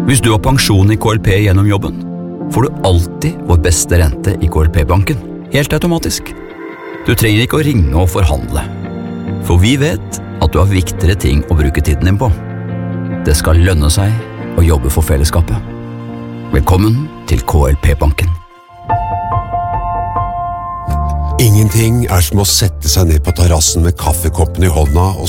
Hvis du har pensjon i KLP gjennom jobben, får du alltid vår beste rente i KLP-banken, helt automatisk. Du trenger ikke å ringe og forhandle, for vi vet at du har viktigere ting å bruke tiden din på. Det skal lønne seg å jobbe for fellesskapet. Velkommen til KLP-banken. Ingenting er som å sette seg ned på terrassen med kaffekoppen i hånda og